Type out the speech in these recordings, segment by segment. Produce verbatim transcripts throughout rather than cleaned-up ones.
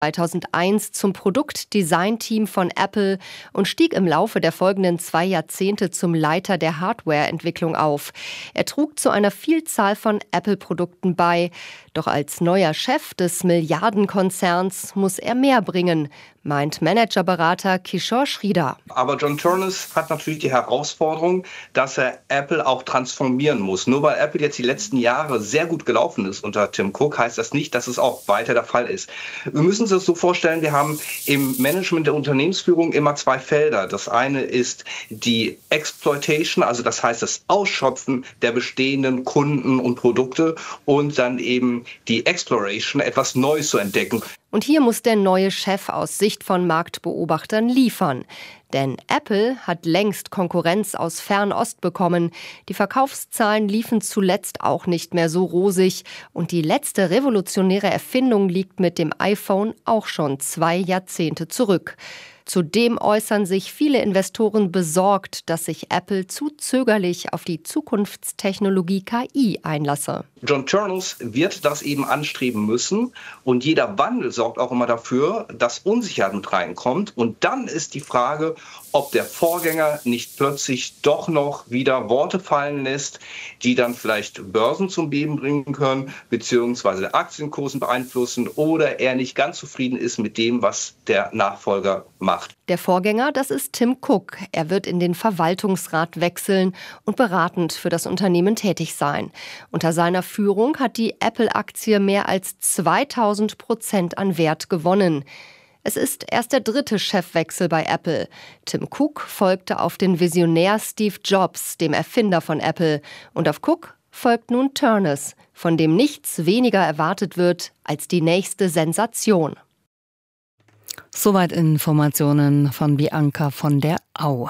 zweitausendeins zum Produktdesign-Team von Apple und stieg im Laufe der folgenden zwei Jahrzehnte zum Leiter der Hardware-Entwicklung auf. Er trug zu einer Vielzahl von Apple-Produkten bei. Doch als neuer Chef des Milliardenkonzerns muss er mehr bringen, meint Managerberater Kishore Sridhar. Aber John Ternus hat natürlich die Herausforderung, dass er Apple auch transformieren muss. Nur weil Apple jetzt die letzten Jahre sehr gut gelaufen ist unter Tim Cook, heißt das nicht, dass es auch weiter der Fall ist. Wir müssen uns das so vorstellen, wir haben im Management der Unternehmensführung immer zwei Felder. Das eine ist die Exploitation, also das heißt das Ausschöpfen der bestehenden Kunden und Produkte und dann eben die Exploration, etwas Neues zu entdecken. Und hier muss der neue Chef aus Sicht von Marktbeobachtern liefern. Denn Apple hat längst Konkurrenz aus Fernost bekommen. Die Verkaufszahlen liefen zuletzt auch nicht mehr so rosig. Und die letzte revolutionäre Erfindung liegt mit dem iPhone auch schon zwei Jahrzehnte zurück. Zudem äußern sich viele Investoren besorgt, dass sich Apple zu zögerlich auf die Zukunftstechnologie K I einlasse. John Ternus wird das eben anstreben müssen und jeder Wandel sorgt auch immer dafür, dass Unsicherheit mit reinkommt. Und dann ist die Frage, ob der Vorgänger nicht plötzlich doch noch wieder Worte fallen lässt, die dann vielleicht Börsen zum Beben bringen können, beziehungsweise Aktienkursen beeinflussen oder er nicht ganz zufrieden ist mit dem, was der Nachfolger macht. Der Vorgänger, das ist Tim Cook. Er wird in den Verwaltungsrat wechseln und beratend für das Unternehmen tätig sein. Unter seiner Führung hat die Apple-Aktie mehr als zweitausend Prozent an Wert gewonnen. Es ist erst der dritte Chefwechsel bei Apple. Tim Cook folgte auf den Visionär Steve Jobs, dem Erfinder von Apple. Und auf Cook folgt nun Ternus, von dem nichts weniger erwartet wird als die nächste Sensation. Soweit Informationen von Bianca von der Au.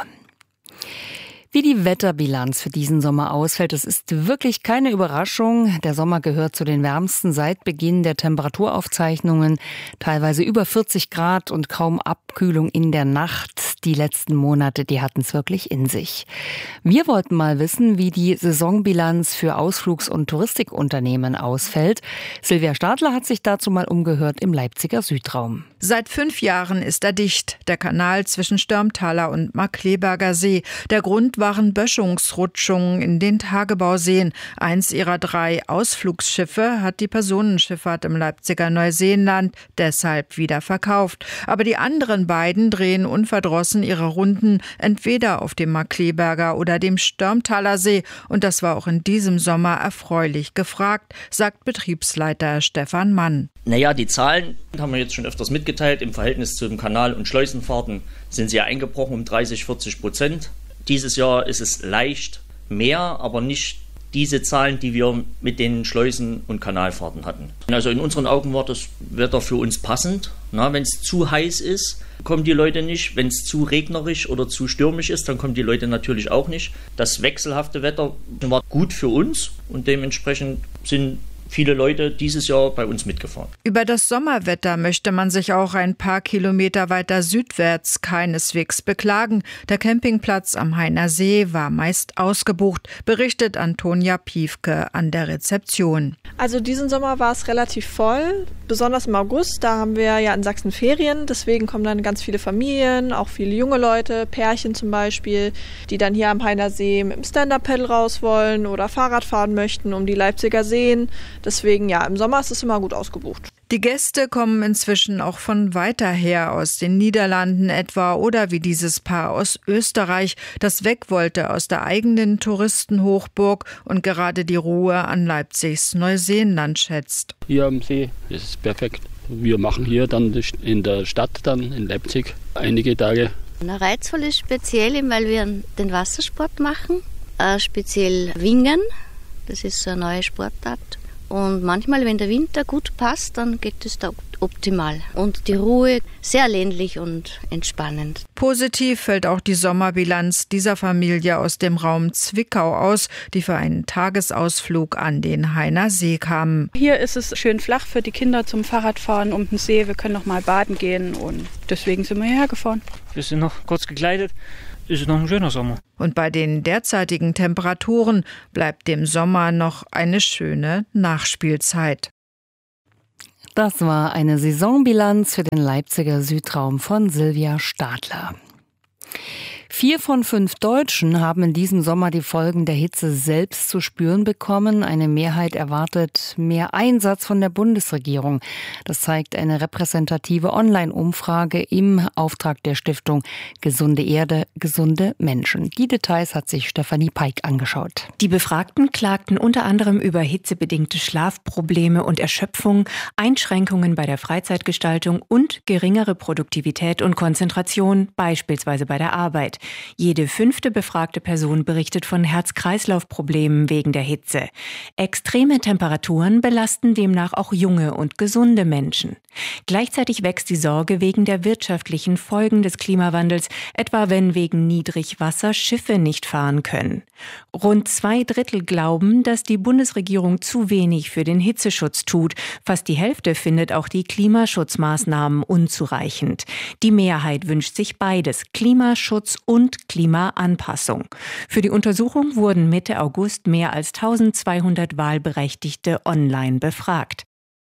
Wie die Wetterbilanz für diesen Sommer ausfällt, es ist wirklich keine Überraschung. Der Sommer gehört zu den wärmsten seit Beginn der Temperaturaufzeichnungen. Teilweise über vierzig Grad und kaum Abkühlung in der Nacht. Die letzten Monate, die hatten es wirklich in sich. Wir wollten mal wissen, wie die Saisonbilanz für Ausflugs- und Touristikunternehmen ausfällt. Silvia Stadler hat sich dazu mal umgehört im Leipziger Südraum. Seit fünf Jahren ist er dicht, der Kanal zwischen Störmthaler und Markkleeberger See. Der Grund waren Böschungsrutschungen in den Tagebauseen. Eins ihrer drei Ausflugsschiffe hat die Personenschifffahrt im Leipziger Neuseenland deshalb wieder verkauft. Aber die anderen beiden drehen unverdrossen ihre Runden entweder auf dem Markkleeberger oder dem Störmthaler See. Und das war auch in diesem Sommer erfreulich gefragt, sagt Betriebsleiter Stefan Mann. Naja, die Zahlen haben wir jetzt schon öfters mitgeteilt. Im Verhältnis zu den Kanal- und Schleusenfahrten sind sie ja eingebrochen um dreißig, vierzig Prozent. Dieses Jahr ist es leicht mehr, aber nicht diese Zahlen, die wir mit den Schleusen- und Kanalfahrten hatten. Also in unseren Augen war das Wetter für uns passend. Wenn es zu heiß ist, kommen die Leute nicht. Wenn es zu regnerisch oder zu stürmisch ist, dann kommen die Leute natürlich auch nicht. Das wechselhafte Wetter war gut für uns und dementsprechend sind viele Leute dieses Jahr bei uns mitgefahren. Über das Sommerwetter möchte man sich auch ein paar Kilometer weiter südwärts keineswegs beklagen. Der Campingplatz am Hainer See war meist ausgebucht, berichtet Antonia Piefke an der Rezeption. Also diesen Sommer war es relativ voll, besonders im August. Da haben wir ja in Sachsen Ferien, deswegen kommen dann ganz viele Familien, auch viele junge Leute, Pärchen zum Beispiel, die dann hier am Hainer See mit dem Stand-Up-Paddle raus wollen oder Fahrrad fahren möchten um die Leipziger Seen. Deswegen, ja, im Sommer ist es immer gut ausgebucht. Die Gäste kommen inzwischen auch von weiter her, aus den Niederlanden etwa oder wie dieses Paar aus Österreich, das weg wollte aus der eigenen Touristenhochburg und gerade die Ruhe an Leipzigs Neuseenland schätzt. Hier am See, das ist perfekt. Wir machen hier dann in der Stadt, dann in Leipzig, einige Tage. Na, reizvoll ist speziell, weil wir den Wassersport machen, äh, speziell Wingen, das ist so eine neue Sportart. Und manchmal, wenn der Winter gut passt, dann geht es da optimal. Und die Ruhe sehr ländlich und entspannend. Positiv fällt auch die Sommerbilanz dieser Familie aus dem Raum Zwickau aus, die für einen Tagesausflug an den Hainer See kamen. Hier ist es schön flach für die Kinder zum Fahrradfahren um den See. Wir können noch mal baden gehen und deswegen sind wir hierher gefahren. Wir sind noch kurz gekleidet. Ist noch ein schöner Sommer. Und bei den derzeitigen Temperaturen bleibt dem Sommer noch eine schöne Nachspielzeit. Das war eine Saisonbilanz für den Leipziger Südraum von Silvia Stadler. Vier von fünf Deutschen haben in diesem Sommer die Folgen der Hitze selbst zu spüren bekommen. Eine Mehrheit erwartet mehr Einsatz von der Bundesregierung. Das zeigt eine repräsentative Online-Umfrage im Auftrag der Stiftung Gesunde Erde, gesunde Menschen. Die Details hat sich Stefanie Peik angeschaut. Die Befragten klagten unter anderem über hitzebedingte Schlafprobleme und Erschöpfung, Einschränkungen bei der Freizeitgestaltung und geringere Produktivität und Konzentration, beispielsweise bei der Arbeit. Jede fünfte befragte Person berichtet von Herz-Kreislauf-Problemen wegen der Hitze. Extreme Temperaturen belasten demnach auch junge und gesunde Menschen. Gleichzeitig wächst die Sorge wegen der wirtschaftlichen Folgen des Klimawandels, etwa wenn wegen Niedrigwasser Schiffe nicht fahren können. Rund zwei Drittel glauben, dass die Bundesregierung zu wenig für den Hitzeschutz tut. Fast die Hälfte findet auch die Klimaschutzmaßnahmen unzureichend. Die Mehrheit wünscht sich beides, Klimaschutz und Klimaanpassung. Für die Untersuchung wurden Mitte August mehr als eintausendzweihundert Wahlberechtigte online befragt.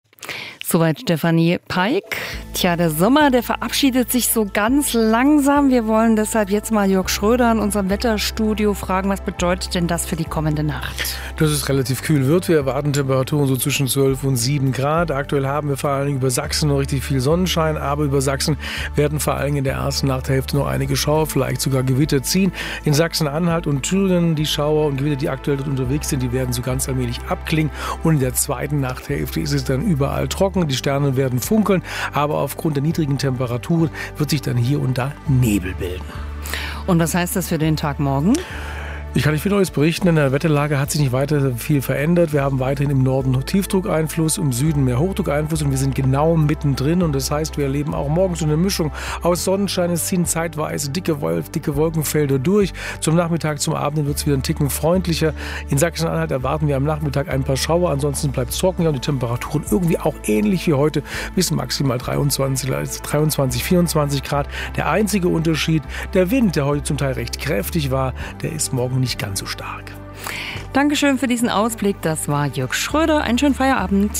Soweit Stefanie Peik. Tja, der Sommer, der verabschiedet sich so ganz langsam. Wir wollen deshalb jetzt mal Jörg Schröder in unserem Wetterstudio fragen, was bedeutet denn das für die kommende Nacht? Dass es relativ kühl wird. Wir erwarten Temperaturen so zwischen zwölf und sieben Grad. Aktuell haben wir vor allen Dingen über Sachsen noch richtig viel Sonnenschein, aber über Sachsen werden vor allen Dingen in der ersten Nachthälfte noch einige Schauer, vielleicht sogar Gewitter ziehen. In Sachsen-Anhalt und Thüringen die Schauer und Gewitter, die aktuell dort unterwegs sind, die werden so ganz allmählich abklingen. Und in der zweiten Nachthälfte ist es dann überall trocken. Die Sterne werden funkeln, aber aufgrund der niedrigen Temperaturen wird sich dann hier und da Nebel bilden. Und was heißt das für den Tag morgen? Ich kann nicht viel Neues berichten, in der Wetterlage hat sich nicht weiter viel verändert. Wir haben weiterhin im Norden Tiefdruckeinfluss, im Süden mehr Hochdruckeinfluss und wir sind genau mittendrin. Und das heißt, wir erleben auch morgen so eine Mischung aus Sonnenschein. Es ziehen zeitweise dicke, Wolf, dicke Wolkenfelder durch. Zum Nachmittag, zum Abend wird es wieder ein Ticken freundlicher. In Sachsen-Anhalt erwarten wir am Nachmittag ein paar Schauer. Ansonsten bleibt es trocken und die Temperaturen irgendwie auch ähnlich wie heute bis maximal dreiundzwanzig, dreiundzwanzig, vierundzwanzig Grad. Der einzige Unterschied, der Wind, der heute zum Teil recht kräftig war, der ist morgen nicht ganz so stark. Dankeschön für diesen Ausblick. Das war Jörg Schröder. Einen schönen Feierabend.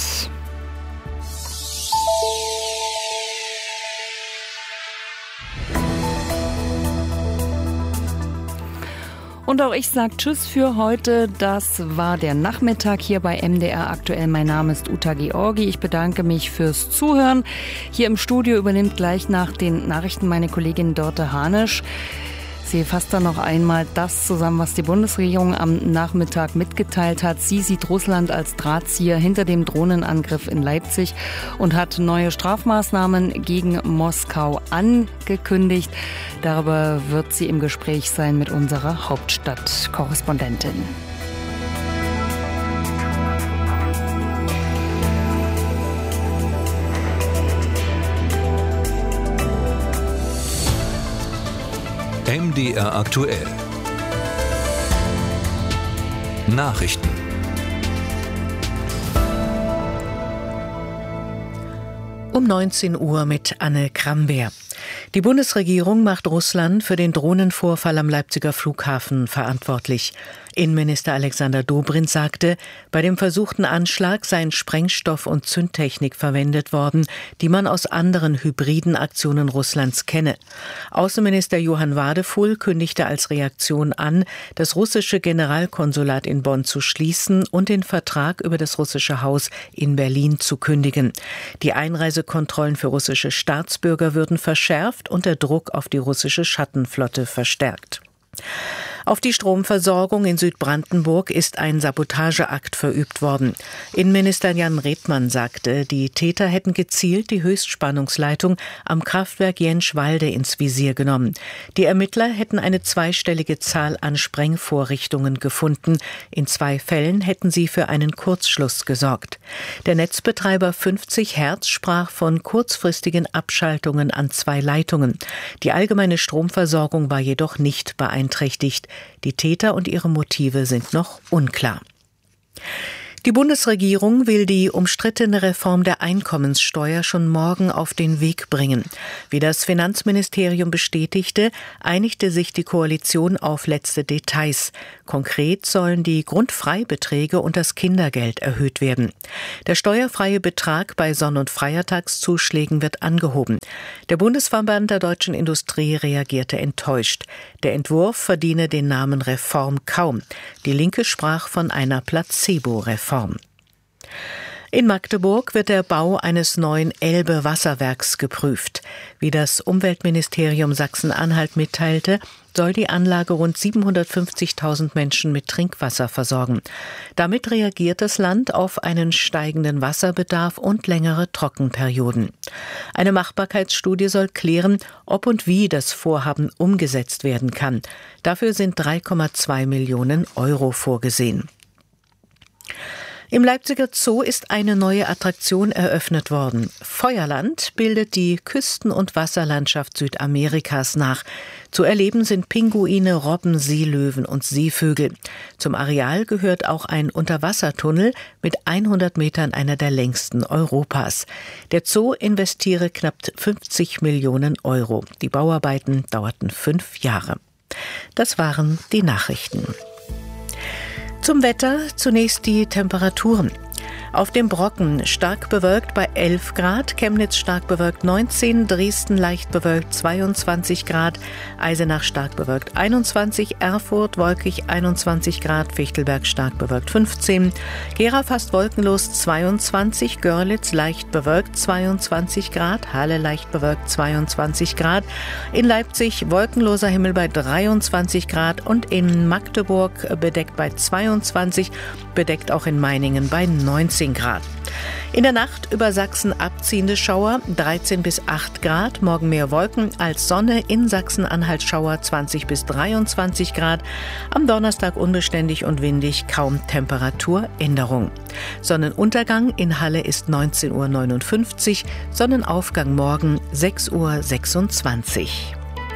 Und auch ich sage Tschüss für heute. Das war der Nachmittag hier bei M D R aktuell. Mein Name ist Uta Georgi. Ich bedanke mich fürs Zuhören. Hier im Studio übernimmt gleich nach den Nachrichten meine Kollegin Dörte Hanisch. Sie fasst dann noch einmal das zusammen, was die Bundesregierung am Nachmittag mitgeteilt hat. Sie sieht Russland als Drahtzieher hinter dem Drohnenangriff in Leipzig und hat neue Strafmaßnahmen gegen Moskau angekündigt. Darüber wird sie im Gespräch sein mit unserer Hauptstadtkorrespondentin. M D R aktuell. Nachrichten. Um neunzehn Uhr mit Anne Krambeer. Die Bundesregierung macht Russland für den Drohnenvorfall am Leipziger Flughafen verantwortlich. Innenminister Alexander Dobrindt sagte, bei dem versuchten Anschlag seien Sprengstoff und Zündtechnik verwendet worden, die man aus anderen hybriden Aktionen Russlands kenne. Außenminister Johann Wadefuhl kündigte als Reaktion an, das russische Generalkonsulat in Bonn zu schließen und den Vertrag über das russische Haus in Berlin zu kündigen. Die Einreisekontrollen für russische Staatsbürger würden verschärft und der Druck auf die russische Schattenflotte verstärkt. Auf die Stromversorgung in Südbrandenburg ist ein Sabotageakt verübt worden. Innenminister Jan Redmann sagte, die Täter hätten gezielt die Höchstspannungsleitung am Kraftwerk Jenschwalde ins Visier genommen. Die Ermittler hätten eine zweistellige Zahl an Sprengvorrichtungen gefunden. In zwei Fällen hätten sie für einen Kurzschluss gesorgt. Der Netzbetreiber fünfzig Hertz sprach von kurzfristigen Abschaltungen an zwei Leitungen. Die allgemeine Stromversorgung war jedoch nicht beeinträchtigt. Die Täter und ihre Motive sind noch unklar. Die Bundesregierung will die umstrittene Reform der Einkommenssteuer schon morgen auf den Weg bringen. Wie das Finanzministerium bestätigte, einigte sich die Koalition auf letzte Details. Konkret sollen die Grundfreibeträge und das Kindergeld erhöht werden. Der steuerfreie Betrag bei Sonn- und Feiertagszuschlägen wird angehoben. Der Bundesverband der deutschen Industrie reagierte enttäuscht. Der Entwurf verdiene den Namen Reform kaum. Die Linke sprach von einer Placebo-Reform. In Magdeburg wird der Bau eines neuen Elbe-Wasserwerks geprüft. Wie das Umweltministerium Sachsen-Anhalt mitteilte, soll die Anlage rund siebenhundertfünfzigtausend Menschen mit Trinkwasser versorgen. Damit reagiert das Land auf einen steigenden Wasserbedarf und längere Trockenperioden. Eine Machbarkeitsstudie soll klären, ob und wie das Vorhaben umgesetzt werden kann. Dafür sind drei Komma zwei Millionen Euro vorgesehen. Im Leipziger Zoo ist eine neue Attraktion eröffnet worden. Feuerland bildet die Küsten- und Wasserlandschaft Südamerikas nach. Zu erleben sind Pinguine, Robben, Seelöwen und Seevögel. Zum Areal gehört auch ein Unterwassertunnel mit hundert Metern, einer der längsten Europas. Der Zoo investiere knapp fünfzig Millionen Euro. Die Bauarbeiten dauerten fünf Jahre. Das waren die Nachrichten. Zum Wetter zunächst die Temperaturen. Auf dem Brocken stark bewölkt bei elf Grad, Chemnitz stark bewölkt neunzehn, Dresden leicht bewölkt zweiundzwanzig Grad, Eisenach stark bewölkt einundzwanzig, Erfurt wolkig einundzwanzig Grad, Fichtelberg stark bewölkt fünfzehn, Gera fast wolkenlos zweiundzwanzig, Görlitz leicht bewölkt zweiundzwanzig Grad, Halle leicht bewölkt zweiundzwanzig Grad, in Leipzig wolkenloser Himmel bei dreiundzwanzig Grad und in Magdeburg bedeckt bei zweiundzwanzig, bedeckt auch in Meiningen bei neunzehn Grad. In der Nacht über Sachsen abziehende Schauer, dreizehn bis acht Grad, morgen mehr Wolken als Sonne, in Sachsen-Anhalt Schauer zwanzig bis dreiundzwanzig Grad, am Donnerstag unbeständig und windig, kaum Temperaturänderung. Sonnenuntergang in Halle ist neunzehn Uhr neunundfünfzig, Sonnenaufgang morgen sechs Uhr sechsundzwanzig.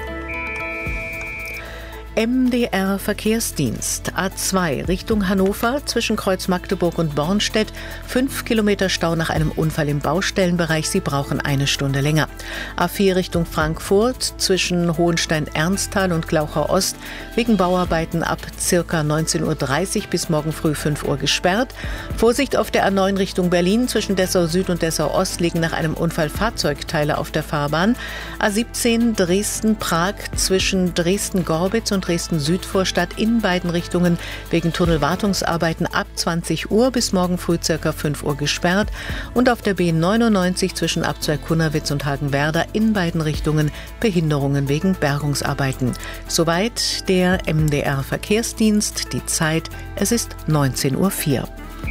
M D R Verkehrsdienst A zwei Richtung Hannover zwischen Kreuz Magdeburg und Bornstedt. Fünf Kilometer Stau nach einem Unfall im Baustellenbereich. Sie brauchen eine Stunde länger. A vier Richtung Frankfurt zwischen Hohenstein-Ernsthal und Glauchau Ost wegen Bauarbeiten ab ca. neunzehn Uhr dreißig bis morgen früh fünf Uhr gesperrt. Vorsicht auf der A neun Richtung Berlin zwischen Dessau Süd und Dessau Ost liegen nach einem Unfall Fahrzeugteile auf der Fahrbahn. A siebzehn Dresden-Prag zwischen Dresden-Gorbitz und Dresden-Südvorstadt in beiden Richtungen wegen Tunnelwartungsarbeiten ab zwanzig Uhr bis morgen früh ca. fünf Uhr gesperrt und auf der B neunundneunzig zwischen Abzweig-Kunnawitz und Hagenwerder in beiden Richtungen Behinderungen wegen Bergungsarbeiten. Soweit der M D R Verkehrsdienst. Die Zeit, es ist neunzehn Uhr vier.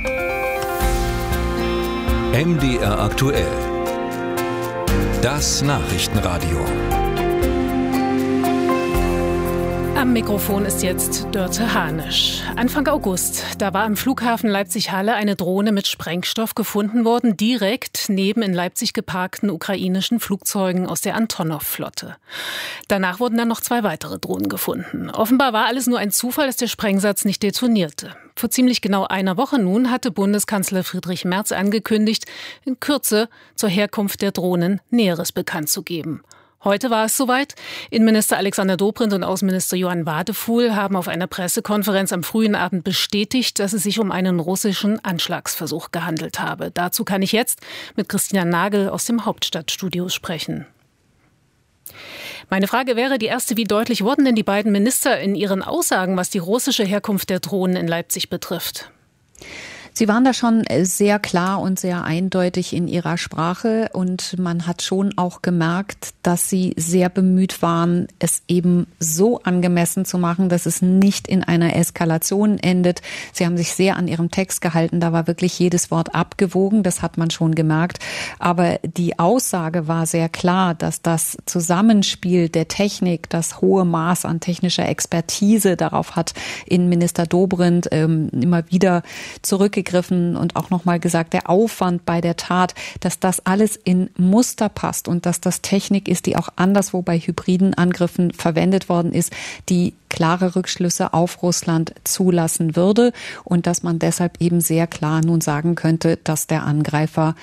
M D R aktuell. Das Nachrichtenradio. Am Mikrofon ist jetzt Dörte Hanisch. Anfang August, da war am Flughafen Leipzig-Halle eine Drohne mit Sprengstoff gefunden worden, direkt neben in Leipzig geparkten ukrainischen Flugzeugen aus der Antonov-Flotte. Danach wurden dann noch zwei weitere Drohnen gefunden. Offenbar war alles nur ein Zufall, dass der Sprengsatz nicht detonierte. Vor ziemlich genau einer Woche nun hatte Bundeskanzler Friedrich Merz angekündigt, in Kürze zur Herkunft der Drohnen Näheres bekannt zu geben. Heute war es soweit. Innenminister Alexander Dobrindt und Außenminister Johann Wadefuhl haben auf einer Pressekonferenz am frühen Abend bestätigt, dass es sich um einen russischen Anschlagsversuch gehandelt habe. Dazu kann ich jetzt mit Christina Nagel aus dem Hauptstadtstudio sprechen. Meine Frage wäre die erste: Wie deutlich wurden denn die beiden Minister in ihren Aussagen, was die russische Herkunft der Drohnen in Leipzig betrifft? Sie waren da schon sehr klar und sehr eindeutig in ihrer Sprache und man hat schon auch gemerkt, dass sie sehr bemüht waren, es eben so angemessen zu machen, dass es nicht in einer Eskalation endet. Sie haben sich sehr an ihrem Text gehalten, da war wirklich jedes Wort abgewogen, das hat man schon gemerkt. Aber die Aussage war sehr klar, dass das Zusammenspiel der Technik, das hohe Maß an technischer Expertise, darauf hat Innenminister Dobrindt ähm, immer wieder zurückgegriffen und auch nochmal gesagt, der Aufwand bei der Tat, dass das alles in Muster passt und dass das Technik ist, die auch anderswo bei hybriden Angriffen verwendet worden ist, die klare Rückschlüsse auf Russland zulassen würde und dass man deshalb eben sehr klar nun sagen könnte, dass der Angreifer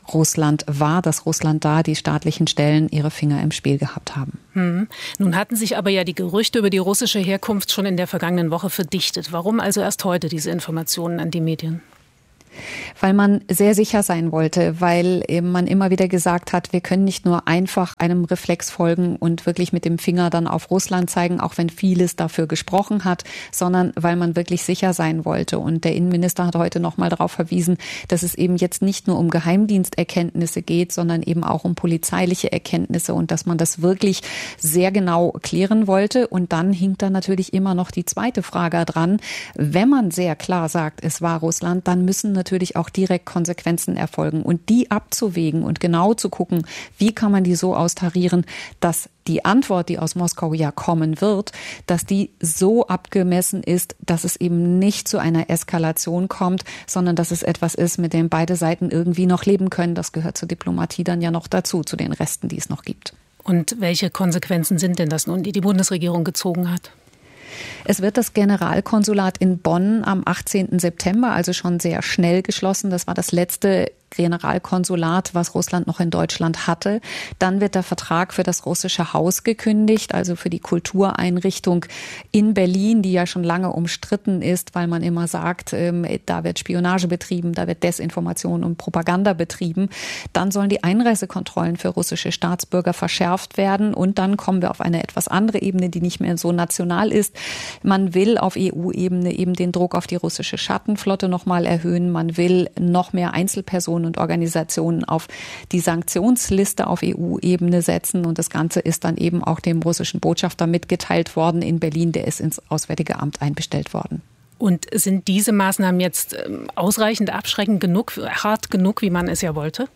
Russland war, dass Russland da die staatlichen Stellen ihre Finger im Spiel gehabt haben. Hm. Nun hatten sich aber ja die Gerüchte über die russische Herkunft schon in der vergangenen Woche verdichtet. Warum also erst heute diese Informationen an die Medien? Weil man sehr sicher sein wollte, weil man immer wieder gesagt hat, wir können nicht nur einfach einem Reflex folgen und wirklich mit dem Finger dann auf Russland zeigen, auch wenn vieles dafür gesprochen hat, sondern weil man wirklich sicher sein wollte. Und der Innenminister hat heute noch mal darauf verwiesen, dass es eben jetzt nicht nur um Geheimdiensterkenntnisse geht, sondern eben auch um polizeiliche Erkenntnisse und dass man das wirklich sehr genau klären wollte. Und dann hinkt da natürlich immer noch die zweite Frage dran. Wenn man sehr klar sagt, es war Russland, dann müssen natürlich natürlich auch direkt Konsequenzen erfolgen und die abzuwägen und genau zu gucken, wie kann man die so austarieren, dass die Antwort, die aus Moskau ja kommen wird, dass die so abgemessen ist, dass es eben nicht zu einer Eskalation kommt, sondern dass es etwas ist, mit dem beide Seiten irgendwie noch leben können. Das gehört zur Diplomatie dann ja noch dazu, zu den Resten, die es noch gibt. Und welche Konsequenzen sind denn das nun, die die Bundesregierung gezogen hat? Es wird das Generalkonsulat in Bonn am achtzehnten September, also schon sehr schnell geschlossen. Das war das letzte Generalkonsulat, was Russland noch in Deutschland hatte. Dann wird der Vertrag für das russische Haus gekündigt, also für die Kultureinrichtung in Berlin, die ja schon lange umstritten ist, weil man immer sagt, ähm, da wird Spionage betrieben, da wird Desinformation und Propaganda betrieben. Dann sollen die Einreisekontrollen für russische Staatsbürger verschärft werden und dann kommen wir auf eine etwas andere Ebene, die nicht mehr so national ist. Man will auf E U-Ebene eben den Druck auf die russische Schattenflotte noch mal erhöhen. Man will noch mehr Einzelpersonen und Organisationen auf die Sanktionsliste auf E U-Ebene setzen. Und das Ganze ist dann eben auch dem russischen Botschafter mitgeteilt worden in Berlin. Der ist ins Auswärtige Amt einbestellt worden. Und sind diese Maßnahmen jetzt ausreichend abschreckend genug, hart genug, wie man es ja wollte?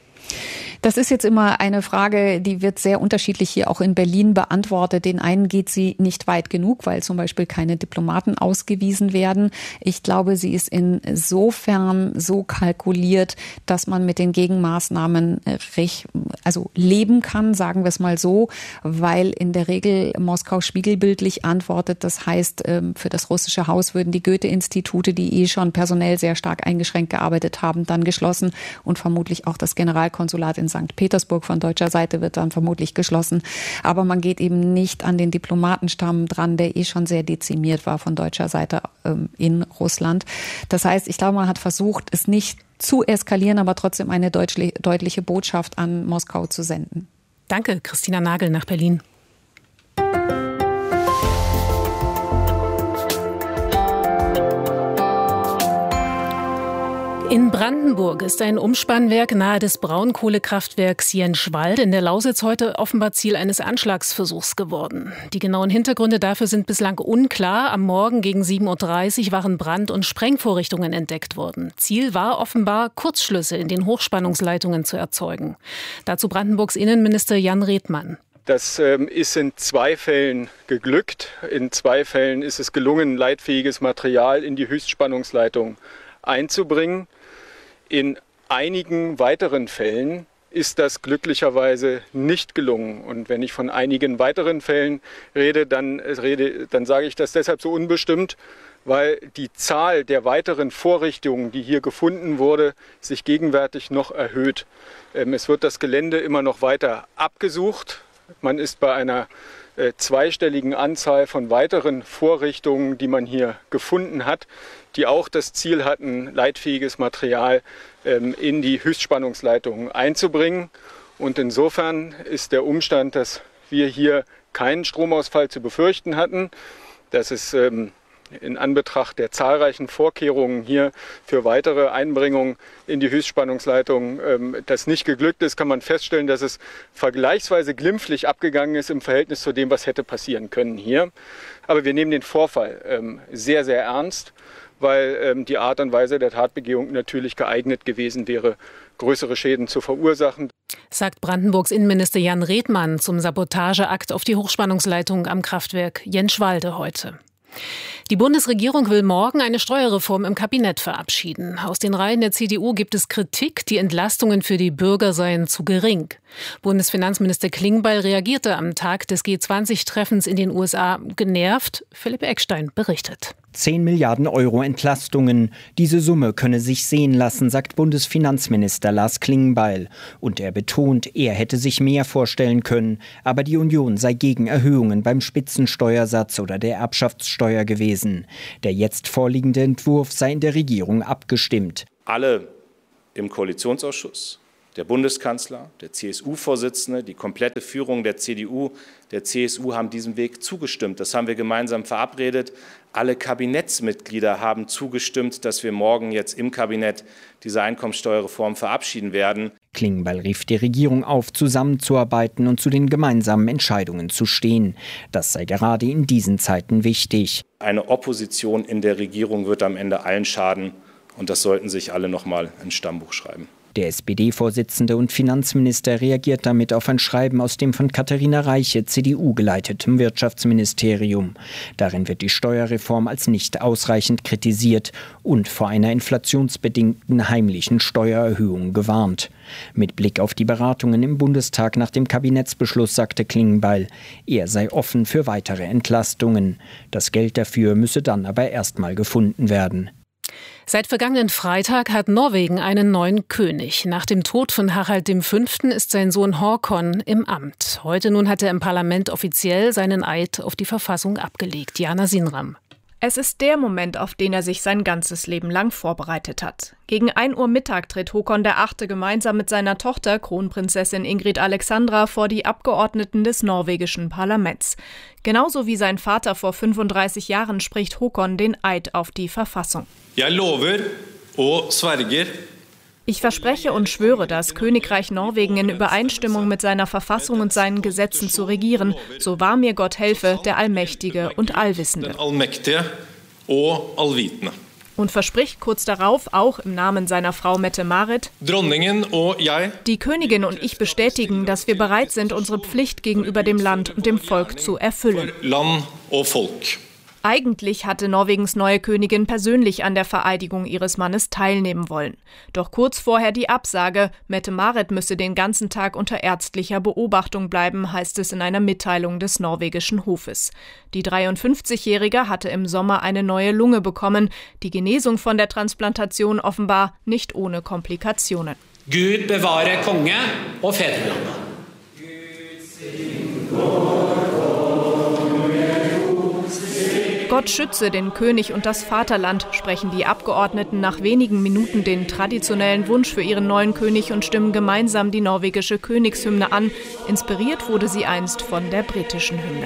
Das ist jetzt immer eine Frage, die wird sehr unterschiedlich hier auch in Berlin beantwortet. Den einen geht sie nicht weit genug, weil zum Beispiel keine Diplomaten ausgewiesen werden. Ich glaube, sie ist insofern so kalkuliert, dass man mit den Gegenmaßnahmen also leben kann, sagen wir es mal so, weil in der Regel Moskau spiegelbildlich antwortet. Das heißt, für das russische Haus würden die Goethe-Institute, die eh schon personell sehr stark eingeschränkt gearbeitet haben, dann geschlossen und vermutlich auch das Generalkonsulat in Sankt Petersburg von deutscher Seite wird dann vermutlich geschlossen. Aber man geht eben nicht an den Diplomatenstamm dran, der eh schon sehr dezimiert war von deutscher Seite ähm, in Russland. Das heißt, ich glaube, man hat versucht, es nicht zu eskalieren, aber trotzdem eine deutliche, deutliche Botschaft an Moskau zu senden. Danke, Christina Nagel nach Berlin. In Brandenburg ist ein Umspannwerk nahe des Braunkohlekraftwerks Jenschwald in der Lausitz heute offenbar Ziel eines Anschlagsversuchs geworden. Die genauen Hintergründe dafür sind bislang unklar. Am Morgen gegen sieben Uhr dreißig waren Brand- und Sprengvorrichtungen entdeckt worden. Ziel war offenbar, Kurzschlüsse in den Hochspannungsleitungen zu erzeugen. Dazu Brandenburgs Innenminister Jan Redmann. Das ähm, ist in zwei Fällen geglückt. In zwei Fällen ist es gelungen, leitfähiges Material in die Höchstspannungsleitung einzubringen. In einigen weiteren Fällen ist das glücklicherweise nicht gelungen. Und wenn ich von einigen weiteren Fällen rede, dann, rede, dann sage ich das deshalb so unbestimmt, weil die Zahl der weiteren Vorrichtungen, die hier gefunden wurde, sich gegenwärtig noch erhöht. Es wird das Gelände immer noch weiter abgesucht. Man ist bei einer äh, zweistelligen Anzahl von weiteren Vorrichtungen, die man hier gefunden hat, die auch das Ziel hatten, leitfähiges Material ähm, in die Höchstspannungsleitungen einzubringen. Und insofern ist der Umstand, dass wir hier keinen Stromausfall zu befürchten hatten, dass es ähm, in Anbetracht der zahlreichen Vorkehrungen hier für weitere Einbringungen in die Höchstspannungsleitung ähm, das nicht geglückt ist, kann man feststellen, dass es vergleichsweise glimpflich abgegangen ist im Verhältnis zu dem, was hätte passieren können hier. Aber wir nehmen den Vorfall ähm, sehr, sehr ernst, weil ähm, die Art und Weise der Tatbegehung natürlich geeignet gewesen wäre, größere Schäden zu verursachen. Sagt Brandenburgs Innenminister Jan Redmann zum Sabotageakt auf die Hochspannungsleitung am Kraftwerk Jenschwalde heute. Die Bundesregierung will morgen eine Steuerreform im Kabinett verabschieden. Aus den Reihen der C D U gibt es Kritik, die Entlastungen für die Bürger seien zu gering. Bundesfinanzminister Klingbeil reagierte am Tag des G zwanzig Treffens in den U S A genervt. Philipp Eckstein berichtet. zehn Milliarden Euro Entlastungen. Diese Summe könne sich sehen lassen, sagt Bundesfinanzminister Lars Klingbeil. Und er betont, er hätte sich mehr vorstellen können. Aber die Union sei gegen Erhöhungen beim Spitzensteuersatz oder der Erbschaftssteuer gewesen. Der jetzt vorliegende Entwurf sei in der Regierung abgestimmt. Alle im Koalitionsausschuss, der Bundeskanzler, der C S U-Vorsitzende, die komplette Führung der C D U, der C S U haben diesem Weg zugestimmt. Das haben wir gemeinsam verabredet. Alle Kabinettsmitglieder haben zugestimmt, dass wir morgen jetzt im Kabinett diese Einkommensteuerreform verabschieden werden. Klingbeil rief die Regierung auf, zusammenzuarbeiten und zu den gemeinsamen Entscheidungen zu stehen. Das sei gerade in diesen Zeiten wichtig. Eine Opposition in der Regierung wird am Ende allen schaden. Und das sollten sich alle noch mal ins Stammbuch schreiben. Der S P D-Vorsitzende und Finanzminister reagiert damit auf ein Schreiben aus dem von Katharina Reiche, C D U geleiteten Wirtschaftsministerium. Darin wird die Steuerreform als nicht ausreichend kritisiert und vor einer inflationsbedingten heimlichen Steuererhöhung gewarnt. Mit Blick auf die Beratungen im Bundestag nach dem Kabinettsbeschluss sagte Klingbeil, er sei offen für weitere Entlastungen. Das Geld dafür müsse dann aber erstmal gefunden werden. Seit vergangenen Freitag hat Norwegen einen neuen König. Nach dem Tod von Harald der Fünfte ist sein Sohn Håkon im Amt. Heute nun hat er im Parlament offiziell seinen Eid auf die Verfassung abgelegt. Jana Sinram. Es ist der Moment, auf den er sich sein ganzes Leben lang vorbereitet hat. Gegen ein Uhr Mittag tritt Håkon der Achte gemeinsam mit seiner Tochter, Kronprinzessin Ingrid Alexandra, vor die Abgeordneten des norwegischen Parlaments. Genauso wie sein Vater vor fünfunddreißig Jahren spricht Håkon den Eid auf die Verfassung. Jeg lover og sverger. Ich verspreche und schwöre, das Königreich Norwegen in Übereinstimmung mit seiner Verfassung und seinen Gesetzen zu regieren. So wahr mir Gott helfe, der Allmächtige und Allwissende. Und verspricht kurz darauf, auch im Namen seiner Frau Mette-Marit, die Königin und ich bestätigen, dass wir bereit sind, unsere Pflicht gegenüber dem Land und dem Volk zu erfüllen. Land und Volk. Eigentlich hatte Norwegens neue Königin persönlich an der Vereidigung ihres Mannes teilnehmen wollen. Doch kurz vorher die Absage, Mette-Marit müsse den ganzen Tag unter ärztlicher Beobachtung bleiben, heißt es in einer Mitteilung des norwegischen Hofes. Die dreiundfünfzigjährige hatte im Sommer eine neue Lunge bekommen, die Genesung von der Transplantation offenbar nicht ohne Komplikationen. Gud bewahre Konge og Fedreland. Gott schütze den König und das Vaterland, sprechen die Abgeordneten nach wenigen Minuten den traditionellen Wunsch für ihren neuen König und stimmen gemeinsam die norwegische Königshymne an. Inspiriert wurde sie einst von der britischen Hymne.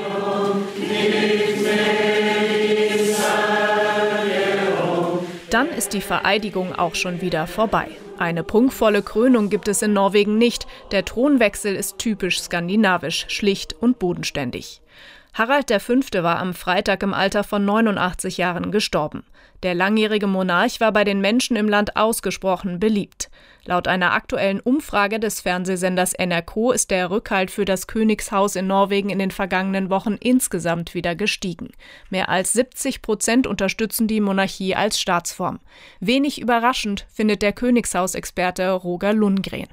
Dann ist die Vereidigung auch schon wieder vorbei. Eine prunkvolle Krönung gibt es in Norwegen nicht. Der Thronwechsel ist typisch skandinavisch, schlicht und bodenständig. Harald der Fünfte war am Freitag im Alter von neunundachtzig Jahren gestorben. Der langjährige Monarch war bei den Menschen im Land ausgesprochen beliebt. Laut einer aktuellen Umfrage des Fernsehsenders N R K ist der Rückhalt für das Königshaus in Norwegen in den vergangenen Wochen insgesamt wieder gestiegen. Mehr als siebzig Prozent unterstützen die Monarchie als Staatsform. Wenig überraschend findet der Königshausexperte Roger Lundgren.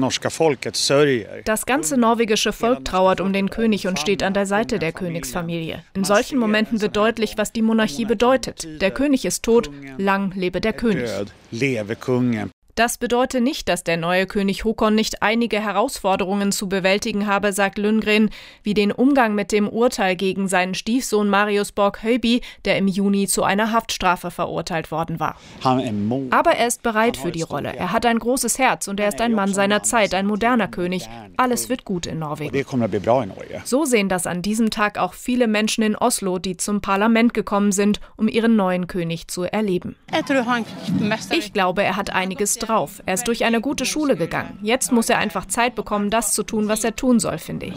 Das ganze norwegische Volk trauert um den König und steht an der Seite der Königsfamilie. In solchen Momenten wird deutlich, was die Monarchie bedeutet. Der König ist tot, lang lebe der König. Das bedeutet nicht, dass der neue König Håkon nicht einige Herausforderungen zu bewältigen habe, sagt Lundgren, wie den Umgang mit dem Urteil gegen seinen Stiefsohn Marius Borg-Høiby, der im Juni zu einer Haftstrafe verurteilt worden war. Aber er ist bereit für die Rolle. Er hat ein großes Herz und er ist ein Mann seiner Zeit, ein moderner König. Alles wird gut in Norwegen. So sehen das an diesem Tag auch viele Menschen in Oslo, die zum Parlament gekommen sind, um ihren neuen König zu erleben. Ich glaube, er hat einiges drauf. Er ist durch eine gute Schule gegangen. Jetzt muss er einfach Zeit bekommen, das zu tun, was er tun soll, finde ich.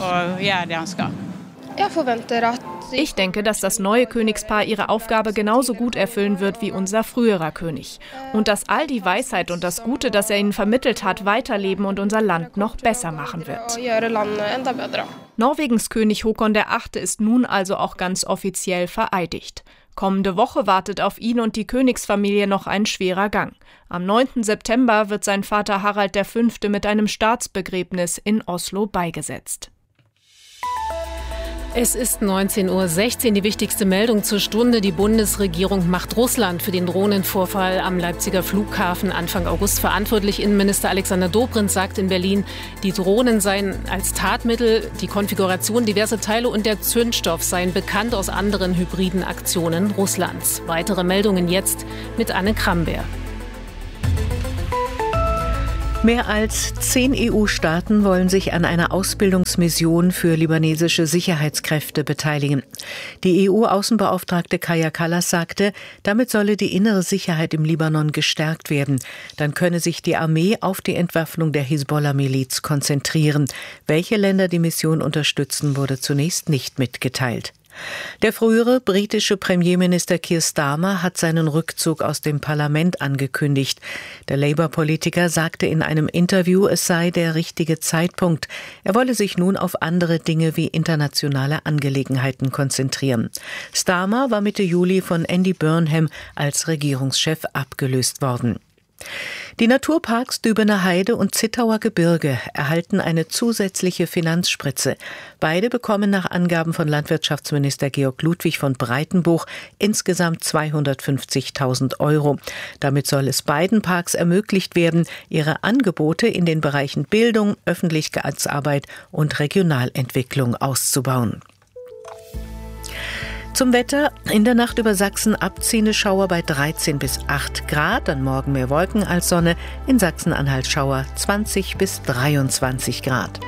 Ich denke, dass das neue Königspaar ihre Aufgabe genauso gut erfüllen wird wie unser früherer König. Und dass all die Weisheit und das Gute, das er ihnen vermittelt hat, weiterleben und unser Land noch besser machen wird. Norwegens König Håkon der Achte ist nun also auch ganz offiziell vereidigt. Kommende Woche wartet auf ihn und die Königsfamilie noch ein schwerer Gang. Am neunten September wird sein Vater Harald der Fünfte mit einem Staatsbegräbnis in Oslo beigesetzt. Es ist neunzehn Uhr sechzehn, die wichtigste Meldung zur Stunde. Die Bundesregierung macht Russland für den Drohnenvorfall am Leipziger Flughafen Anfang August verantwortlich. Innenminister Alexander Dobrindt sagt in Berlin, die Drohnen seien als Tatmittel, die Konfiguration diverser Teile und der Zündstoff seien bekannt aus anderen hybriden Aktionen Russlands. Weitere Meldungen jetzt mit Anne Kramberg. Mehr als zehn E U-Staaten wollen sich an einer Ausbildungsmission für libanesische Sicherheitskräfte beteiligen. Die E U-Außenbeauftragte Kaja Kallas sagte, damit solle die innere Sicherheit im Libanon gestärkt werden. Dann könne sich die Armee auf die Entwaffnung der Hisbollah-Miliz konzentrieren. Welche Länder die Mission unterstützen, wurde zunächst nicht mitgeteilt. Der frühere britische Premierminister Keir Starmer hat seinen Rückzug aus dem Parlament angekündigt. Der Labour-Politiker sagte in einem Interview, es sei der richtige Zeitpunkt. Er wolle sich nun auf andere Dinge wie internationale Angelegenheiten konzentrieren. Starmer war Mitte Juli von Andy Burnham als Regierungschef abgelöst worden. Die Naturparks Dübener Heide und Zittauer Gebirge erhalten eine zusätzliche Finanzspritze. Beide bekommen nach Angaben von Landwirtschaftsminister Georg Ludwig von Breitenbuch insgesamt zweihundertfünfzigtausend Euro. Damit soll es beiden Parks ermöglicht werden, ihre Angebote in den Bereichen Bildung, Öffentlichkeitsarbeit und Regionalentwicklung auszubauen. Zum Wetter: in der Nacht über Sachsen abziehende Schauer bei dreizehn bis acht Grad, dann morgen mehr Wolken als Sonne, in Sachsen-Anhalt Schauer zwanzig bis dreiundzwanzig Grad.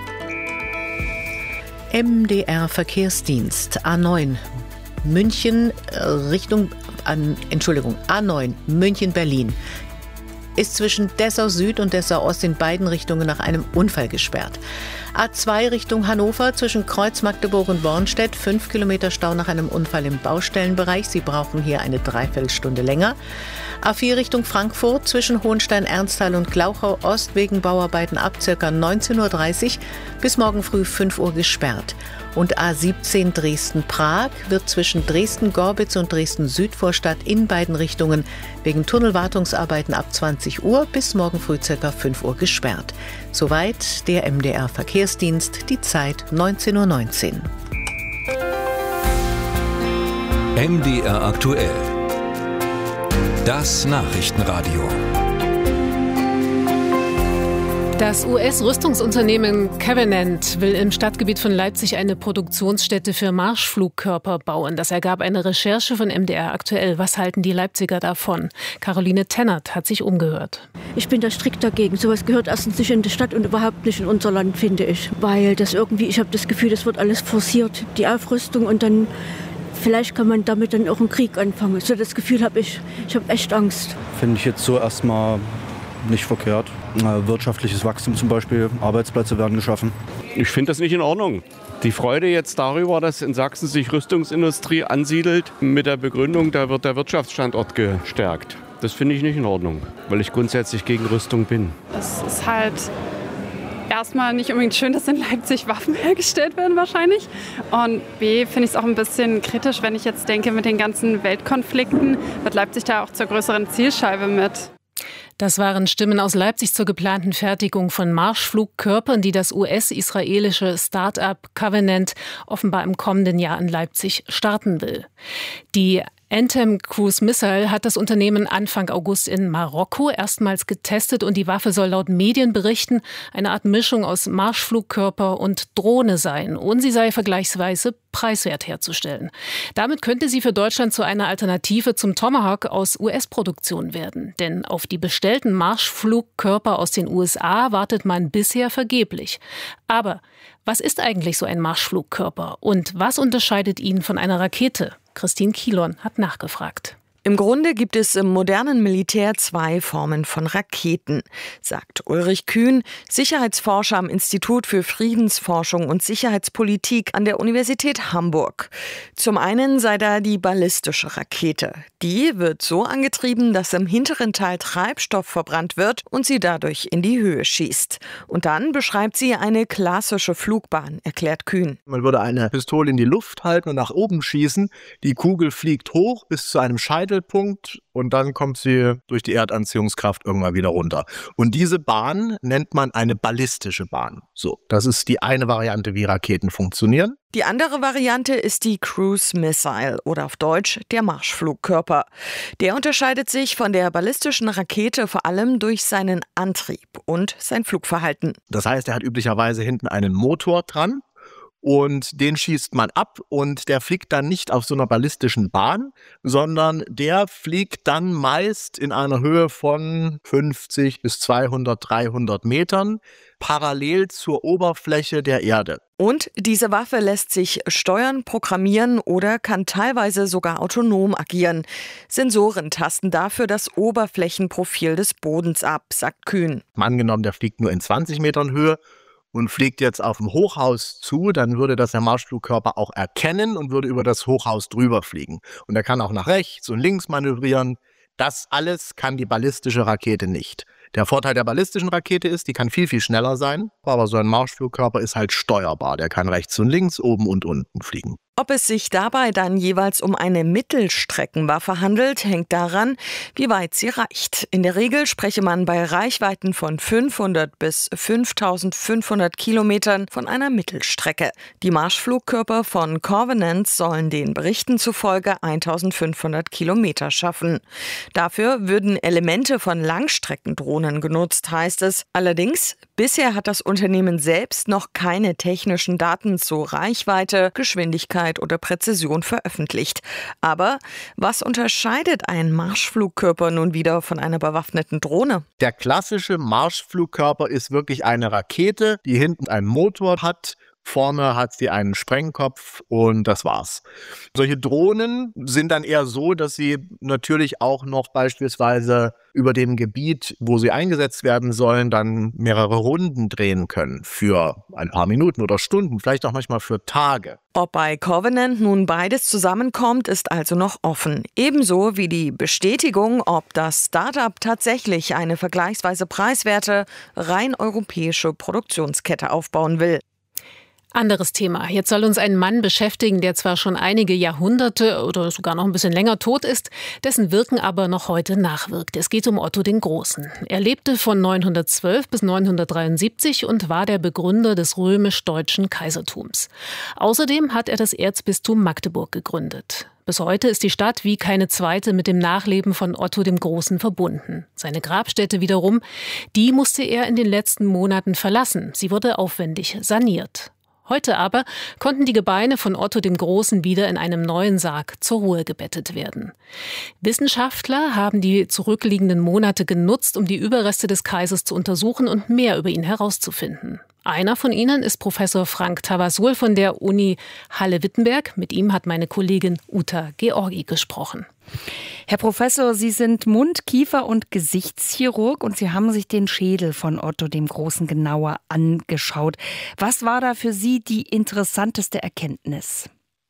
M D R Verkehrsdienst A neun München Richtung, an, Entschuldigung, A neun München-Berlin ist zwischen Dessau Süd und Dessau Ost in beiden Richtungen nach einem Unfall gesperrt. A zwei Richtung Hannover zwischen Kreuz Magdeburg und Bornstedt, fünf Kilometer Stau nach einem Unfall im Baustellenbereich. Sie brauchen hier eine Dreiviertelstunde länger. A vier Richtung Frankfurt zwischen Hohenstein-Ernsthal und Glauchau Ost wegen Bauarbeiten ab ca. neunzehn Uhr dreißig bis morgen früh fünf Uhr gesperrt. Und A siebzehn Dresden-Prag wird zwischen Dresden-Gorbitz und Dresden-Südvorstadt in beiden Richtungen wegen Tunnelwartungsarbeiten ab zwanzig Uhr bis morgen früh ca. fünf Uhr gesperrt. Soweit der M D R Verkehrsdienst, die Zeit neunzehn Uhr neunzehn. M D R aktuell. Das Nachrichtenradio. Das U S-Rüstungsunternehmen Covenant will im Stadtgebiet von Leipzig eine Produktionsstätte für Marschflugkörper bauen. Das ergab eine Recherche von M D R aktuell. Was halten die Leipziger davon? Caroline Tennert hat sich umgehört. Ich bin da strikt dagegen. Sowas gehört erstens nicht in die Stadt und überhaupt nicht in unser Land, finde ich. Weil das irgendwie, ich habe das Gefühl, das wird alles forciert, die Aufrüstung, und dann vielleicht kann man damit dann auch einen Krieg anfangen. So das Gefühl habe ich. Ich habe echt Angst. Finde ich jetzt so erstmal nicht verkehrt. Wirtschaftliches Wachstum zum Beispiel, Arbeitsplätze werden geschaffen. Ich finde das nicht in Ordnung. Die Freude jetzt darüber, dass in Sachsen sich Rüstungsindustrie ansiedelt, mit der Begründung, da wird der Wirtschaftsstandort gestärkt. Das finde ich nicht in Ordnung, weil ich grundsätzlich gegen Rüstung bin. Es ist halt erstmal nicht unbedingt schön, dass in Leipzig Waffen hergestellt werden wahrscheinlich. Und B, finde ich es auch ein bisschen kritisch, wenn ich jetzt denke, mit den ganzen Weltkonflikten wird Leipzig da auch zur größeren Zielscheibe mit. Das waren Stimmen aus Leipzig zur geplanten Fertigung von Marschflugkörpern, die das U S-israelische Start-up Covenant offenbar im kommenden Jahr in Leipzig starten will. Die Anthem Cruise Missile hat das Unternehmen Anfang August in Marokko erstmals getestet und die Waffe soll laut Medienberichten eine Art Mischung aus Marschflugkörper und Drohne sein und sie sei vergleichsweise preiswert herzustellen. Damit könnte sie für Deutschland zu einer Alternative zum Tomahawk aus U S-Produktion werden. Denn auf die bestellten Marschflugkörper aus den U S A wartet man bisher vergeblich. Aber was ist eigentlich so ein Marschflugkörper und was unterscheidet ihn von einer Rakete? Christine Kielon hat nachgefragt. Im Grunde gibt es im modernen Militär zwei Formen von Raketen, sagt Ulrich Kühn, Sicherheitsforscher am Institut für Friedensforschung und Sicherheitspolitik an der Universität Hamburg. Zum einen sei da die ballistische Rakete. Die wird so angetrieben, dass im hinteren Teil Treibstoff verbrannt wird und sie dadurch in die Höhe schießt. Und dann beschreibt sie eine klassische Flugbahn, erklärt Kühn. Man würde eine Pistole in die Luft halten und nach oben schießen. Die Kugel fliegt hoch bis zu einem Scheitel Mittelpunkt und dann kommt sie durch die Erdanziehungskraft irgendwann wieder runter. Und diese Bahn nennt man eine ballistische Bahn. So, das ist die eine Variante, wie Raketen funktionieren. Die andere Variante ist die Cruise Missile oder auf Deutsch der Marschflugkörper. Der unterscheidet sich von der ballistischen Rakete vor allem durch seinen Antrieb und sein Flugverhalten. Das heißt, er hat üblicherweise hinten einen Motor dran. Und den schießt man ab und der fliegt dann nicht auf so einer ballistischen Bahn, sondern der fliegt dann meist in einer Höhe von fünfzig bis zweihundert, dreihundert Metern parallel zur Oberfläche der Erde. Und diese Waffe lässt sich steuern, programmieren oder kann teilweise sogar autonom agieren. Sensoren tasten dafür das Oberflächenprofil des Bodens ab, sagt Kühn. Angenommen, der fliegt nur in zwanzig Metern Höhe und fliegt jetzt auf ein Hochhaus zu, dann würde das der Marschflugkörper auch erkennen und würde über das Hochhaus drüber fliegen. Und er kann auch nach rechts und links manövrieren. Das alles kann die ballistische Rakete nicht. Der Vorteil der ballistischen Rakete ist, die kann viel, viel schneller sein, aber so ein Marschflugkörper ist halt steuerbar. Der kann rechts und links, oben und unten fliegen. Ob es sich dabei dann jeweils um eine Mittelstreckenwaffe handelt, hängt daran, wie weit sie reicht. In der Regel spreche man bei Reichweiten von fünfhundert bis fünftausendfünfhundert Kilometern von einer Mittelstrecke. Die Marschflugkörper von Covenant sollen den Berichten zufolge eintausendfünfhundert Kilometer schaffen. Dafür würden Elemente von Langstreckendrohnen genutzt, heißt es. Allerdings, bisher hat das Unternehmen selbst noch keine technischen Daten zu Reichweite, Geschwindigkeit oder Präzision veröffentlicht. Aber was unterscheidet ein Marschflugkörper nun wieder von einer bewaffneten Drohne? Der klassische Marschflugkörper ist wirklich eine Rakete, die hinten einen Motor hat. Vorne hat sie einen Sprengkopf und das war's. Solche Drohnen sind dann eher so, dass sie natürlich auch noch beispielsweise über dem Gebiet, wo sie eingesetzt werden sollen, dann mehrere Runden drehen können für ein paar Minuten oder Stunden, vielleicht auch manchmal für Tage. Ob bei Covenant nun beides zusammenkommt, ist also noch offen. Ebenso wie die Bestätigung, ob das Start-up tatsächlich eine vergleichsweise preiswerte, rein europäische Produktionskette aufbauen will. Anderes Thema. Jetzt soll uns ein Mann beschäftigen, der zwar schon einige Jahrhunderte oder sogar noch ein bisschen länger tot ist, dessen Wirken aber noch heute nachwirkt. Es geht um Otto den Großen. Er lebte von neunhundertzwölf bis neunhundertdreiundsiebzig und war der Begründer des römisch-deutschen Kaisertums. Außerdem hat er das Erzbistum Magdeburg gegründet. Bis heute ist die Stadt wie keine zweite mit dem Nachleben von Otto dem Großen verbunden. Seine Grabstätte wiederum, die musste er in den letzten Monaten verlassen. Sie wurde aufwendig saniert. Heute aber konnten die Gebeine von Otto dem Großen wieder in einem neuen Sarg zur Ruhe gebettet werden. Wissenschaftler haben die zurückliegenden Monate genutzt, um die Überreste des Kaisers zu untersuchen und mehr über ihn herauszufinden. Einer von ihnen ist Professor Frank Tavasul von der Uni Halle-Wittenberg. Mit ihm hat meine Kollegin Uta Georgi gesprochen. Herr Professor, Sie sind Mund-, Kiefer- und Gesichtschirurg und Sie haben sich den Schädel von Otto dem Großen genauer angeschaut. Was war da für Sie die interessanteste Erkenntnis?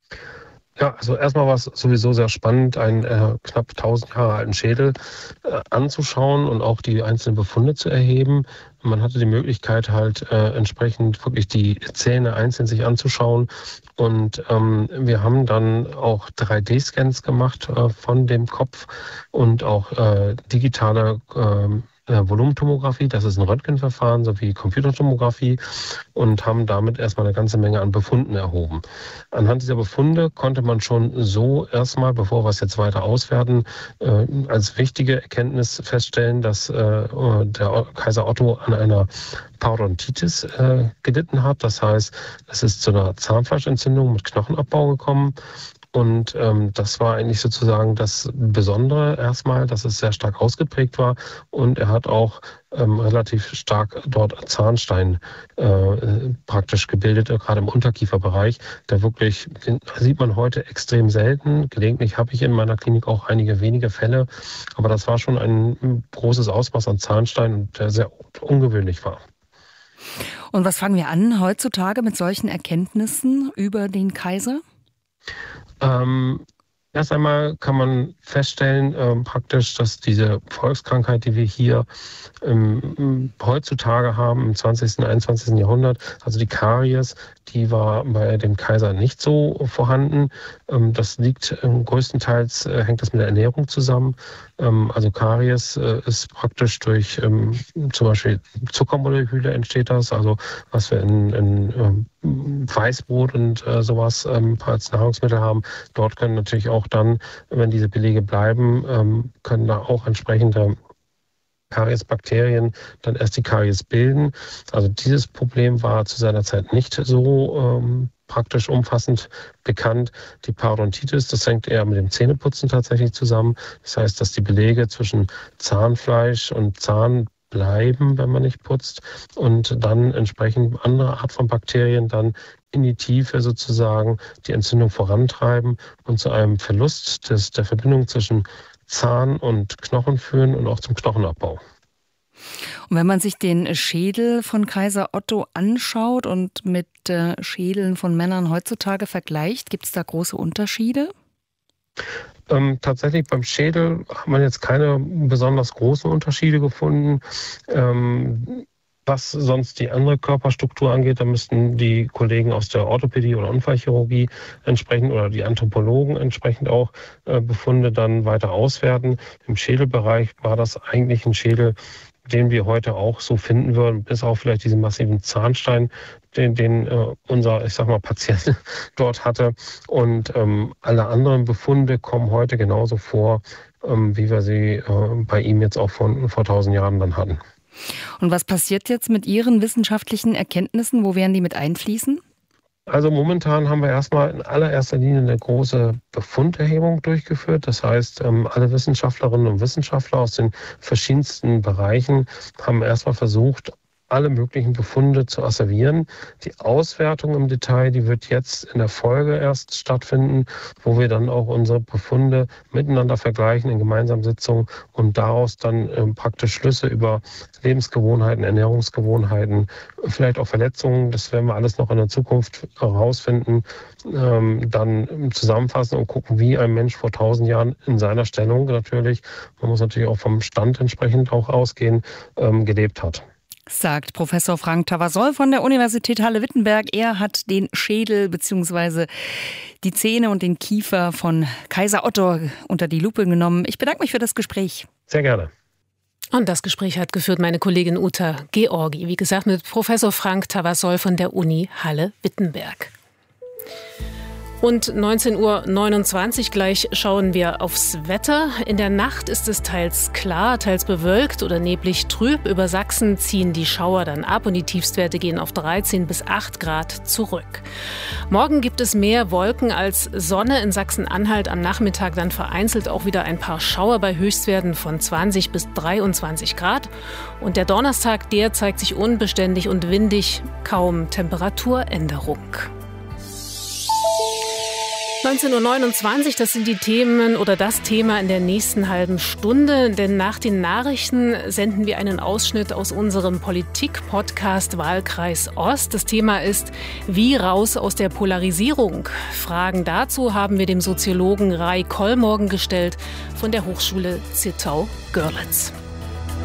Ja, also erstmal war es sowieso sehr spannend, einen äh, knapp tausend Jahre alten Schädel äh, anzuschauen und auch die einzelnen Befunde zu erheben. Man hatte die Möglichkeit halt äh, entsprechend wirklich die Zähne einzeln sich anzuschauen und ähm, wir haben dann auch drei D Scans gemacht äh, von dem Kopf und auch äh, digitale äh, Volumentomographie, das ist ein Röntgenverfahren sowie Computertomographie und haben damit erstmal eine ganze Menge an Befunden erhoben. Anhand dieser Befunde konnte man schon so erstmal, bevor wir es jetzt weiter auswerten, äh, als wichtige Erkenntnis feststellen, dass äh, der Kaiser Otto an einer Parodontitis äh, gelitten hat. Das heißt, es ist zu einer Zahnfleischentzündung mit Knochenabbau gekommen. Und ähm, das war eigentlich sozusagen das Besondere erstmal, dass es sehr stark ausgeprägt war. Und er hat auch ähm, relativ stark dort Zahnstein äh, praktisch gebildet, gerade im Unterkieferbereich. Der wirklich, den sieht man heute extrem selten. Gelegentlich habe ich in meiner Klinik auch einige wenige Fälle. Aber das war schon ein großes Ausmaß an Zahnstein, der sehr ungewöhnlich war. Und was fangen wir an heutzutage mit solchen Erkenntnissen über den Kaiser? Ähm, Erst einmal kann man feststellen, äh, praktisch, dass diese Volkskrankheit, die wir hier ähm, heutzutage haben, im zwanzigsten, einundzwanzigsten Jahrhundert, also die Karies, die war bei dem Kaiser nicht so vorhanden. Ähm, das liegt ähm, größtenteils, äh, hängt das mit der Ernährung zusammen. Ähm, also Karies äh, ist praktisch durch ähm, zum Beispiel Zuckermoleküle entsteht das, also was wir in, in ähm, Weißbrot und äh, sowas ähm, als Nahrungsmittel haben. Dort können natürlich auch dann, wenn diese Belege bleiben, ähm, können da auch entsprechende Kariesbakterien dann erst die Karies bilden. Also dieses Problem war zu seiner Zeit nicht so ähm, praktisch umfassend bekannt. Die Parodontitis, das hängt eher mit dem Zähneputzen tatsächlich zusammen. Das heißt, dass die Belege zwischen Zahnfleisch und Zahn bleiben, wenn man nicht putzt, und dann entsprechend andere Art von Bakterien dann in die Tiefe sozusagen die Entzündung vorantreiben und zu einem Verlust des, der Verbindung zwischen Zahn und Knochen führen und auch zum Knochenabbau. Und wenn man sich den Schädel von Kaiser Otto anschaut und mit äh, Schädeln von Männern heutzutage vergleicht, gibt es da große Unterschiede? Ähm, tatsächlich beim Schädel hat man jetzt keine besonders großen Unterschiede gefunden. Ähm, was sonst die andere Körperstruktur angeht, da müssten die Kollegen aus der Orthopädie oder Unfallchirurgie entsprechend oder die Anthropologen entsprechend auch äh, Befunde dann weiter auswerten. Im Schädelbereich war das eigentlich ein Schädel, den wir heute auch so finden würden, bis auf vielleicht diesen massiven Zahnstein, den, den äh, unser, ich sag mal, Patient dort hatte. Und ähm, alle anderen Befunde kommen heute genauso vor, ähm, wie wir sie äh, bei ihm jetzt auch von, vor tausend Jahren dann hatten. Und was passiert jetzt mit Ihren wissenschaftlichen Erkenntnissen? Wo werden die mit einfließen? Also momentan haben wir erstmal in allererster Linie eine große Befunderhebung durchgeführt. Das heißt, alle Wissenschaftlerinnen und Wissenschaftler aus den verschiedensten Bereichen haben erstmal versucht, alle möglichen Befunde zu asservieren. Die Auswertung im Detail, die wird jetzt in der Folge erst stattfinden, wo wir dann auch unsere Befunde miteinander vergleichen in gemeinsamen Sitzungen und daraus dann ähm, praktisch Schlüsse über Lebensgewohnheiten, Ernährungsgewohnheiten, vielleicht auch Verletzungen, das werden wir alles noch in der Zukunft herausfinden, ähm, dann zusammenfassen und gucken, wie ein Mensch vor tausend Jahren in seiner Stellung natürlich, man muss natürlich auch vom Stand entsprechend auch ausgehen, ähm, gelebt hat. Sagt Professor Frank Tavasol von der Universität Halle-Wittenberg. Er hat den Schädel bzw. die Zähne und den Kiefer von Kaiser Otto unter die Lupe genommen. Ich bedanke mich für das Gespräch. Sehr gerne. Und das Gespräch hat geführt meine Kollegin Uta Georgi. Wie gesagt, mit Professor Frank Tavasol von der Uni Halle-Wittenberg. Und neunzehn Uhr neunundzwanzig gleich schauen wir aufs Wetter. In der Nacht ist es teils klar, teils bewölkt oder neblig trüb. Über Sachsen ziehen die Schauer dann ab und die Tiefstwerte gehen auf dreizehn bis acht Grad zurück. Morgen gibt es mehr Wolken als Sonne in Sachsen-Anhalt. Am Nachmittag dann vereinzelt auch wieder ein paar Schauer bei Höchstwerten von zwanzig bis dreiundzwanzig Grad. Und der Donnerstag, der zeigt sich unbeständig und windig, kaum Temperaturänderung. neunzehn Uhr neunundzwanzig, das sind die Themen oder das Thema in der nächsten halben Stunde. Denn nach den Nachrichten senden wir einen Ausschnitt aus unserem Politik-Podcast Wahlkreis Ost. Das Thema ist, wie raus aus der Polarisierung? Fragen dazu haben wir dem Soziologen Ray Kollmorgen gestellt von der Hochschule Zittau-Görlitz.